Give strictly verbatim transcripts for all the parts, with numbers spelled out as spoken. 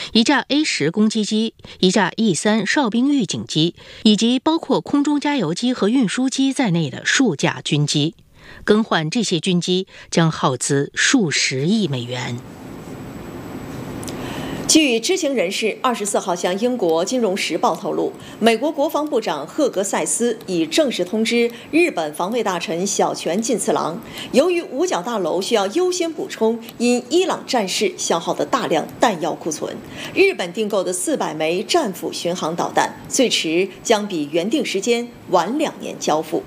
一架 A 十 攻击机、一架 E 三 哨兵预警机，以及包括空中加油机和运输机在内的数架军机。更换这些军机将耗资数十亿美元。 据知情人士二十四号向英国《金融时报》透露，美国国防部长赫格塞斯已正式通知日本防卫大臣小泉进次郎，由于五角大楼需要优先补充因伊朗战事消耗的大量弹药库存，日本订购的四百枚战斧巡航导弹最迟将比原定时间晚两年交付。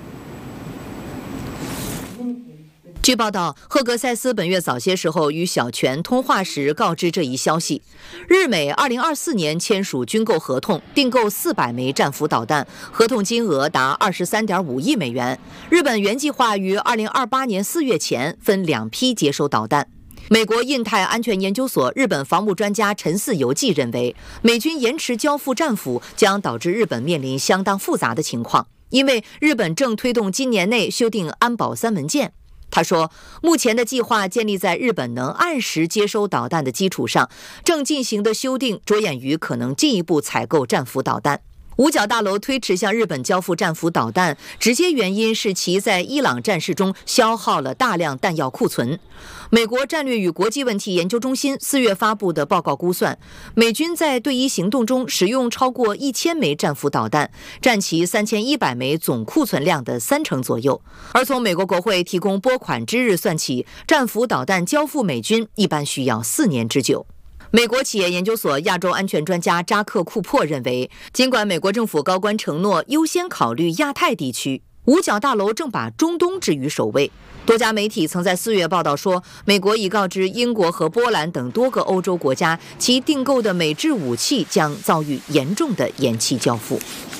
据报道，赫格塞斯本月早些时候与小泉通话时告知这一消息。日美二零二四年签署军购合同，订购四百枚战斧导弹，合同金额达二十三点五亿美元。日本原计划于二零二八年四月前分两批接收导弹。美国印太安全研究所日本防务专家陈四游记认为，美军延迟交付战斧将导致日本面临相当复杂的情况，因为日本正推动今年内修订安保三文件。他说，目前的计划建立在日本能按时接收导弹的基础上，正进行的修订着眼于可能进一步采购战斧导弹。五角大楼推迟向日本交付战斧导弹，直接原因是其在伊朗战事中消耗了大量弹药库存。美国战略与国际问题研究中心四月发布的报告估算，美军在对伊行动中使用超过一千枚战斧导弹，占其三千一百枚总库存量的三成左右。而从美国国会提供拨款之日算起，战斧导弹交付美军一般需要四年之久。美国企业研究所亚洲安全专家扎克·库珀认为，尽管美国政府高官承诺优先考虑亚太地区，五角大楼正把中东置于首位。多家媒体曾在四月报道说，美国已告知英国和波兰等多个欧洲国家，其订购的美制武器将遭遇严重的延期交付。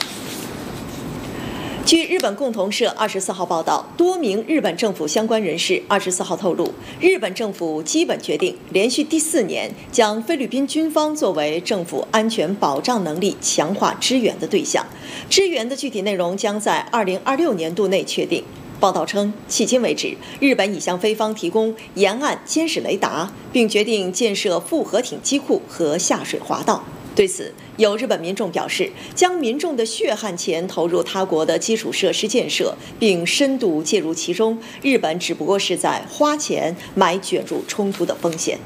据日本共同社二十四号报道，多名日本政府相关人士二十四号透露，日本政府基本决定连续第四年将菲律宾军方作为政府安全保障能力强化支援的对象，支援的具体内容将在二零二六年度内确定。报道称，迄今为止，日本已向菲方提供沿岸监视雷达，并决定建设复合艇机库和下水滑道。对此，有日本民众表示，将民众的血汗钱投入他国的基础设施建设，并深度介入其中，日本只不过是在花钱买卷入冲突的风险。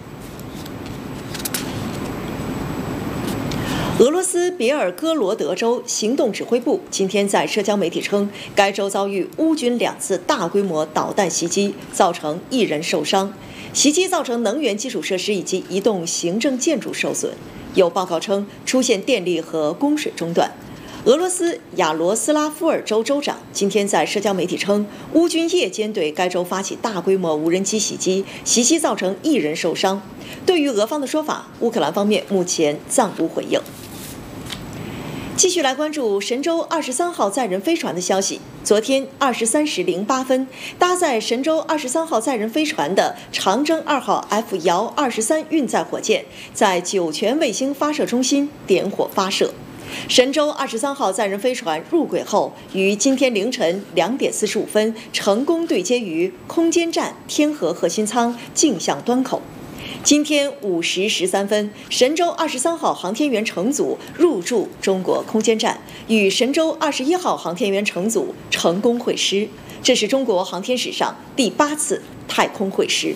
俄罗斯别尔哥罗德州行动指挥部今天在社交媒体称，该州遭遇乌军两次大规模导弹袭击，造成一人受伤。袭击造成能源基础设施以及一栋行政建筑受损。有报告称出现电力和供水中断。俄罗斯亚罗斯拉夫尔州州长今天在社交媒体称，乌军夜间对该州发起大规模无人机袭击，袭击造成一人受伤。对于俄方的说法，乌克兰方面目前暂无回应。继续来关注神舟二十三号载人飞船的消息。昨天二十三时零八分，搭载神舟二十三号载人飞船的长征二号 F 遥二十三运载火箭在酒泉卫星发射中心点火发射。神舟二十三号载人飞船入轨后，于今天凌晨两点四十五分成功对接于空间站天河核心舱径向端口。今天五时十三分，神舟二十三号航天员乘组入驻中国空间站，与神舟二十一号航天员乘组成功会师，这是中国航天史上第八次太空会师。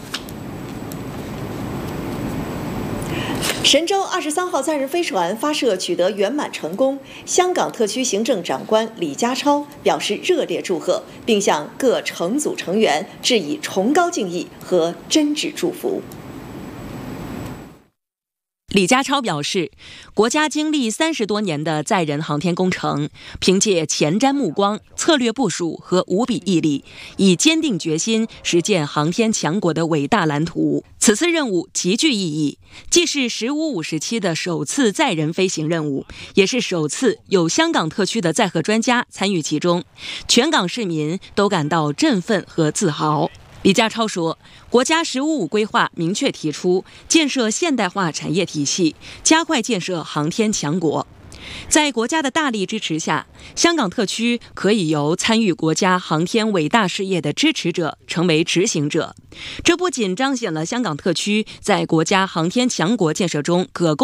神舟二十三号载人飞船发射取得圆满成功，香港特区行政长官李家超表示热烈祝贺，并向各乘组成员致以崇高敬意和真挚祝福。 李家超表示，国家经历三十多年的载人航天工程，凭借前瞻目光、策略部署和无比毅力，以坚定决心实现航天强国的伟大蓝图。此次任务极具意义，既是十五五时期的首次载人飞行任务，也是首次有香港特区的载荷专家参与其中，全港市民都感到振奋和自豪。李家超说，国家“十五五”规划明确提出建设现代化产业体系，加快建设航天强国。在国家的大力支持下，香港特区可以由参与国家航天伟大事业的支持者成为执行者。这不仅彰显了香港特区在国家航天强国建设中可